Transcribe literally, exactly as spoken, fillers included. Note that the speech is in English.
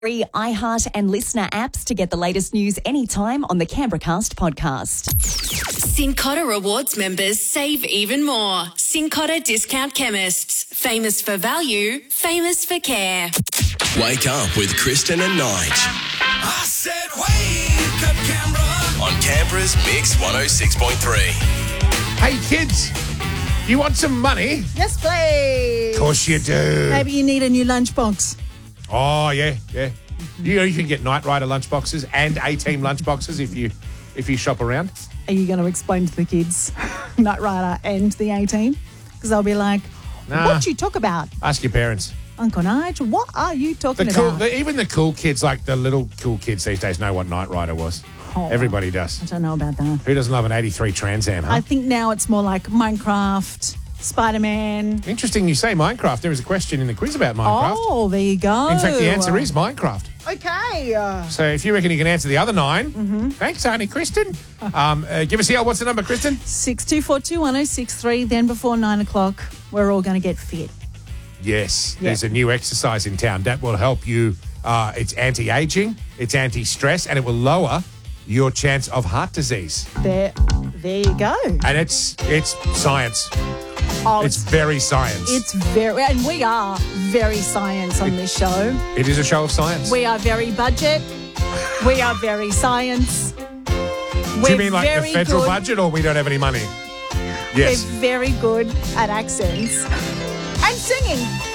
Free iHeart and Listener apps to get the latest news anytime on the Canberracast podcast. Cincotta Rewards members save even more. Cincotta Discount Chemists. Famous for value, famous for care. Wake up with Kristen and Nige. I said wake up, Canberra. On Canberra's Mix one oh six point three. Hey, kids, you want some money? Yes, please. Of course you do. Maybe you need a new lunchbox. Oh, yeah, yeah. You know, you can get Knight Rider lunchboxes and A-Team lunchboxes if you if you shop around. Are you going to explain to the kids Knight Rider and the A-Team? Because they'll be like, Nah. what you talk about? Ask your parents. Uncle Nigel, what are you talking The cool, about? the, even the cool kids, like the little cool kids these days, know what Knight Rider was. Oh. Everybody I does. don't know about that. Who doesn't love an eighty-three Trans Am, huh? I think now it's more like Minecraft, Spider-Man. Interesting you say Minecraft. There was a question in the quiz about Minecraft. Oh, there you go. In fact, the answer is Minecraft. Okay. Uh, So if you reckon you can answer the other nine, Mm-hmm. thanks, Auntie Kristen. Um, uh, give us the, what's the number, Kristen? six two four two one oh six three. Then before nine o'clock, we're all going to get fit. Yes, Yeah. there's a new exercise in town that will help you. Uh, it's anti-aging, it's anti-stress, and it will lower your chance of heart disease. There, there you go. And it's it's science. Oh, It's very science. It's very, and we are very science on this show. It is a show of science. We are very budget. We are very science. We're Do you mean like the very federal good, budget, or we don't have any money? We're Yes. very good at accents and singing.